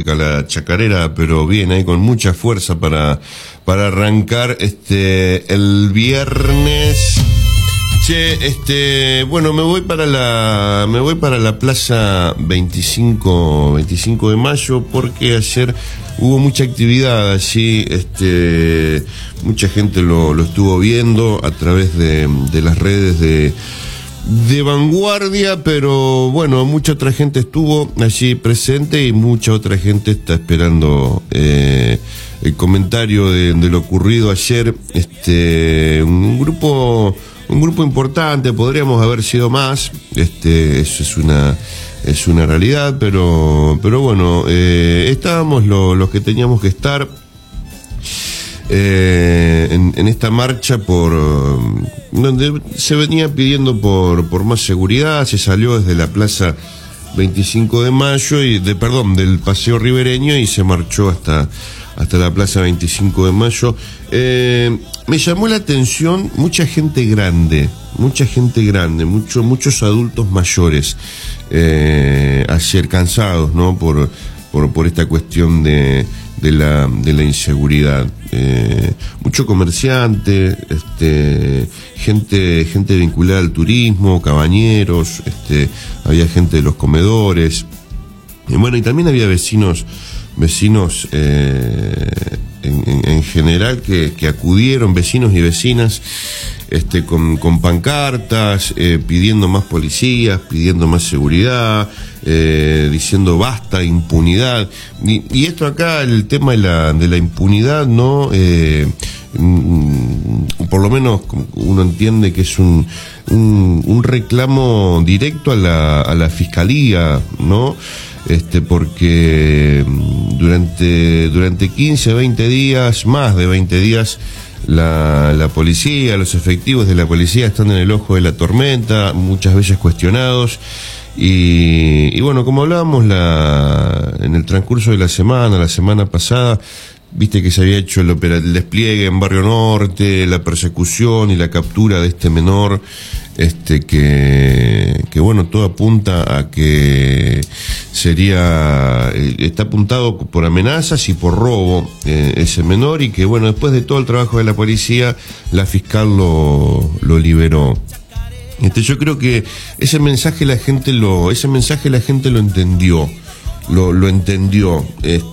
eléctrica, la chacarera, pero bien, ahí con mucha fuerza para arrancar el viernes. Che, bueno, me voy para la plaza 25 de mayo, porque ayer hubo mucha actividad allí, mucha gente lo estuvo viendo a través de las redes de Vanguardia, pero bueno, mucha otra gente estuvo allí presente y mucha otra gente está esperando el comentario de lo ocurrido ayer. Un grupo importante, podríamos haber sido más, eso es una realidad, pero bueno, estábamos los que teníamos que estar en esta marcha donde se venía pidiendo por más seguridad. Se salió desde la plaza 25 de mayo del Paseo Ribereño, y se marchó hasta la plaza 25 de mayo. Me llamó la atención mucha gente grande, muchos adultos mayores, ayer cansados, ¿no? Por esta cuestión de la inseguridad. Mucho comerciante, gente vinculada al turismo, cabañeros, había gente de los comedores, y bueno, y también había vecinos en general que acudieron, vecinos y vecinas, con pancartas, pidiendo más policías, pidiendo más seguridad, diciendo basta impunidad. Y esto acá, el tema de la impunidad, ¿no? Por lo menos uno entiende que es un reclamo directo a la fiscalía, ¿no? Porque durante 15, 20 días, más de 20 días, la policía, los efectivos de la policía están en el ojo de la tormenta, muchas veces cuestionados. Y bueno, como hablábamos en el transcurso de la semana pasada, viste que se había hecho el despliegue en Barrio Norte, la persecución y la captura de este menor, que bueno, todo apunta a que está apuntado por amenazas y por robo, ese menor, y que bueno, después de todo el trabajo de la policía, la fiscal lo liberó. Yo creo que ese mensaje la gente lo entendió. Lo entendió,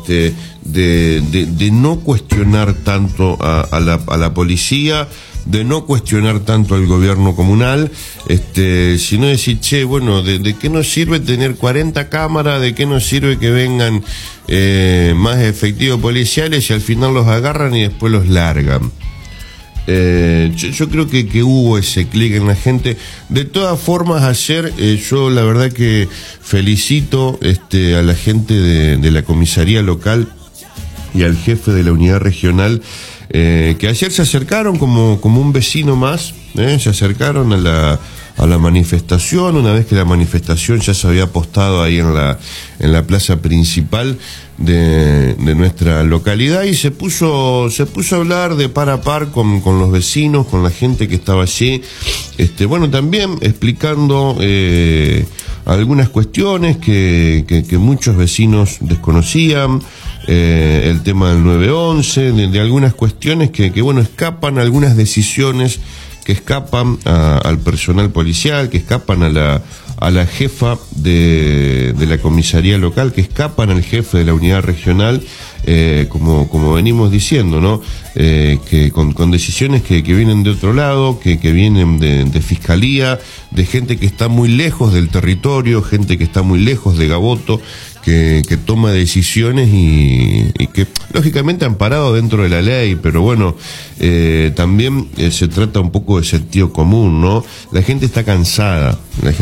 de no cuestionar tanto a la policía, de no cuestionar tanto al gobierno comunal, sino decir, che, bueno, ¿de qué nos sirve tener 40 cámaras? ¿De qué nos sirve que vengan más efectivos policiales y al final los agarran y después los largan? Yo creo que hubo ese clic en la gente. De todas formas, ayer yo la verdad que felicito a la gente de la comisaría local y al jefe de la unidad regional, que ayer se acercaron como un vecino más, se acercaron a la manifestación, una vez que la manifestación ya se había apostado ahí en la plaza principal de nuestra localidad, y se puso a hablar de par a par con los vecinos, con la gente que estaba allí, bueno, también explicando algunas cuestiones que muchos vecinos desconocían, el tema del 911, de algunas cuestiones que bueno, escapan, algunas decisiones que escapan al personal policial, que escapan a la jefa de la comisaría local, que escapan al jefe de la unidad regional, como venimos diciendo, ¿no? Que con decisiones que vienen de otro lado, que vienen de fiscalía, de gente que está muy lejos del territorio, gente que está muy lejos de Gaboto, que toma decisiones y que lógicamente amparado dentro de la ley, pero bueno, también se trata un poco de sentido común, ¿no? La gente está cansada,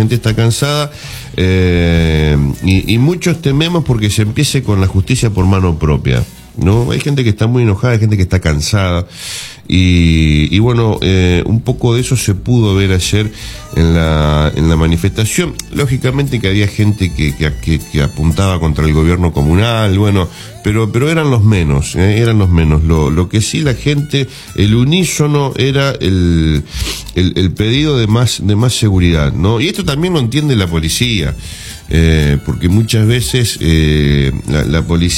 y muchos tememos porque se empiece con la justicia por mano propia, ¿no? Hay gente que está muy enojada, hay gente que está cansada, y bueno, un poco de eso se pudo ver ayer en la manifestación. Lógicamente que había gente que apuntaba contra el gobierno comunal, bueno, pero eran los menos, lo que sí la gente, el unísono era el pedido de más seguridad, ¿no? Y esto también lo entiende la policía, porque muchas veces la policía